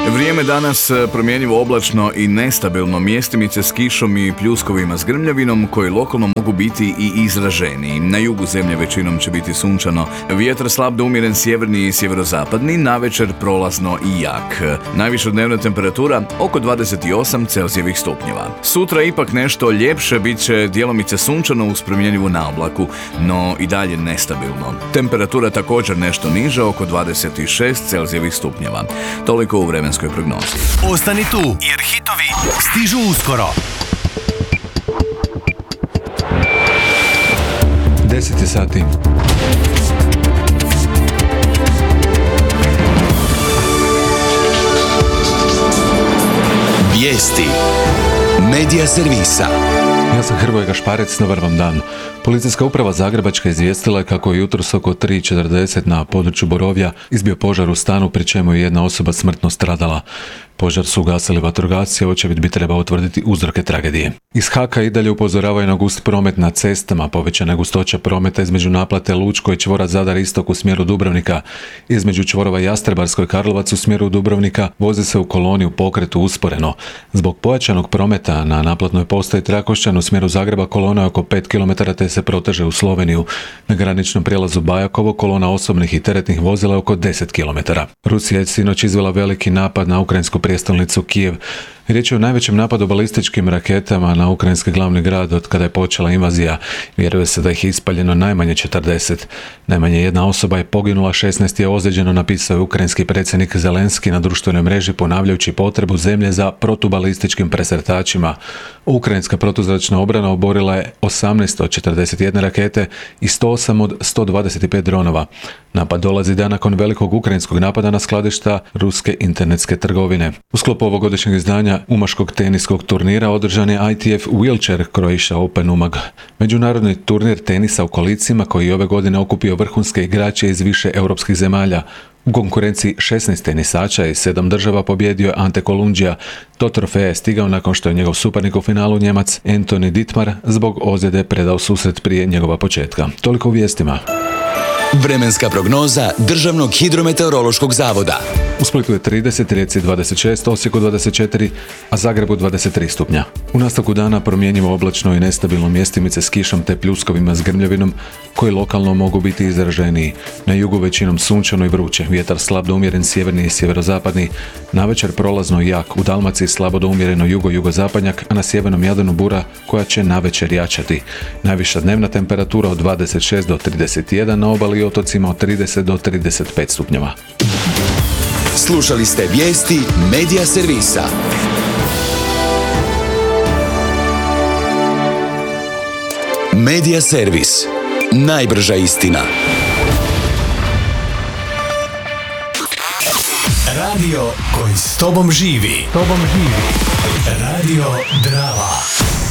Vrijeme danas promjenjivo oblačno i nestabilno, mjestimice s kišom i pljuskovima s grmljavinom koji lokalno mogu biti i izraženiji. Na jugu zemlje većinom će biti sunčano, vjetar slab do umjeren sjeverni i sjeverozapadni, navečer prolazno i jak. Najviša dnevna temperatura oko 28 Celzijevih stupnjeva. Sutra ipak nešto ljepše, bit će djelomice sunčano uz promjenjivu naoblaku, no i dalje nestabilno. Temperatura također nešto niža, oko 26 Celzijevih stupnjeva. Toliko u vremenskoj prognozi. Ostani tu, jer hitovi stižu uskoro. 10 sati. Vijesti Medija servisa. Ja sam Hrvoje Gašparec, dobar vam dan. Policijska uprava Zagrebačka izvijestila je kako je jutros oko 3:40 na području Borovja izbio požar u stanu, pri čemu je jedna osoba smrtno stradala. Požar su ugasili vatrogasci, očevid bi trebao utvrditi uzroke tragedije. Iz HAK-a i dalje upozoravaju na gust promet na cestama, povećana gustoća prometa između naplate Lučko i čvora Zadar istok u smjeru Dubrovnika. Između čvorova Jastrebarsko i Karlovac u smjeru Dubrovnika vozi se u koloni u pokretu usporeno. Zbog pojačanog prometa na naplatnoj postaji Trakošćan u smjeru Zagreba kolona je oko 5 km te se proteže u Sloveniju. Na graničnom prijelazu Bajakovo kolona osobnih i teretnih vozila je oko 10 km. Rusija je sinoć izvela veliki napad na ukrajinsku prijestolnicu Kijev. Riječ je o najvećem napadu balističkim raketama na ukrajinski glavni grad od kada je počela invazija. Vjeruje se da ih je ispaljeno najmanje 40. Najmanje jedna osoba je poginula, 16 je ozlijeđeno, napisao je ukrajinski predsjednik Zelenski na društvenoj mreži ponavljajući potrebu zemlje za protubalističkim presretačima. Ukrajinska protuzračna obrana oborila je 18 od 41 rakete i 108 od 125 dronova. Napad dolazi dan nakon velikog ukrajinskog napada na skladišta ruske internetske trgovine. U sklopu ovogodišnjeg izdanja umaškog teniskog turnira održan je ITF Wheelchair Croatia Open Umag. Međunarodni turnir tenisa u kolicima koji je ove godine okupio vrhunske igrače iz više europskih zemalja. U konkurenciji 16 tenisača iz 7 država pobjedio je Ante Kolundžija. Do trofeja je stigao nakon što je njegov suparnik u finalu, Njemac Anthony Dittmar, zbog ozljede predao susret prije njegova početka. Toliko u vijestima. Vremenska prognoza Državnog hidrometeorološkog zavoda. U Splitu je 30, Rijeci 26, Osijeku 24, a Zagrebu 23 stupnja. U nastavku dana promjenjivo oblačno i nestabilno, mjestimice s kišom te pljuskovima s grmljavinom koji lokalno mogu biti izraženiji. Na jugu većinom sunčano i vruće, vjetar slab do umjeren sjeverni i sjeverozapadni, navečer prolazno i jak, u Dalmaciji slabo do umjereno jugozapadnjak, a na sjevernom Jadranu bura koja će navečer jačati. Najviša dnevna temperatura od 26 do 31, na obali i otocima od 30 do 35 stupnjeva. Slušali ste vijesti Medija servisa. Medija servis. Najbrža istina. Radio koji s tobom živi. Radio Drava.